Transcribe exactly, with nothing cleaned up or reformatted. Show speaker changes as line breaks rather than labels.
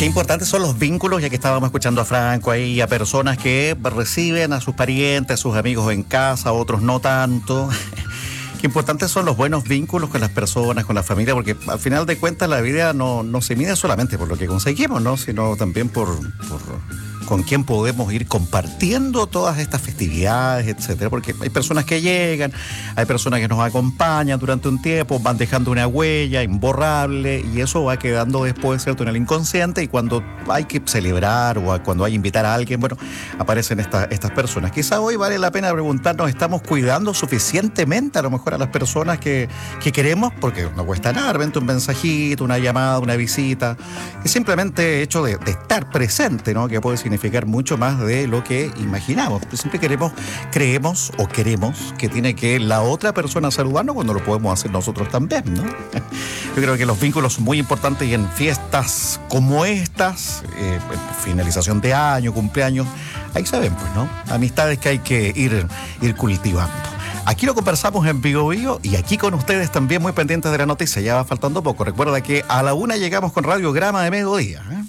Qué importantes son los vínculos, ya que estábamos escuchando a Franco ahí, a personas que reciben a sus parientes, a sus amigos en casa, otros no tanto. Qué importantes son los buenos vínculos con las personas, con la familia, porque al final de cuentas la vida no, no se mide solamente por lo que conseguimos, ¿no? Sino también por, por con quién podemos ir compartiendo todas estas festividades, etcétera. Porque hay personas que llegan, hay personas que nos acompañan durante un tiempo, van dejando una huella imborrable y eso va quedando después, ¿cierto?, en el inconsciente, y cuando hay que celebrar o cuando hay que invitar a alguien, bueno, aparecen esta, estas personas. Quizá hoy vale la pena preguntarnos, ¿estamos cuidando suficientemente a lo mejor a las personas que, que queremos? Porque no cuesta nada, de repente un mensajito, una llamada, una visita, es simplemente hecho de, de estar presente, ¿no?, que puede significar mucho más de lo que imaginamos. Siempre queremos, creemos o queremos que tiene que la otra persona saludarnos cuando lo podemos hacer nosotros también, ¿no? Yo creo que los vínculos son muy importantes y en fiestas como estas, eh, finalización de año, cumpleaños, ahí saben, pues, ¿no? Amistades que hay que ir, ir cultivando. Aquí lo conversamos en Vigo Vigo y aquí con ustedes también muy pendientes de la noticia. Ya va faltando poco. Recuerda que a la una llegamos con Radiograma de Mediodía, ¿eh?